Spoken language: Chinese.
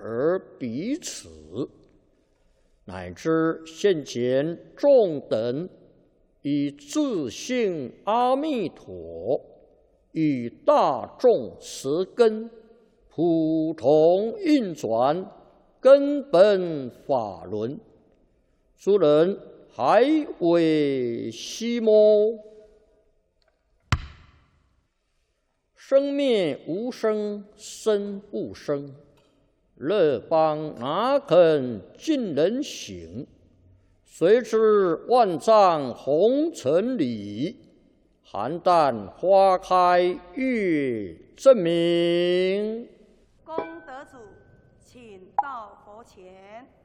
而彼此，乃至现前众等以自性阿弥陀与大众实根普通运转根本法轮，诸人还未悉么？生灭无生，生不生，乐邦哪肯尽人行？谁知万丈红尘里，邯郸花开月正明。 功德主，请到佛前。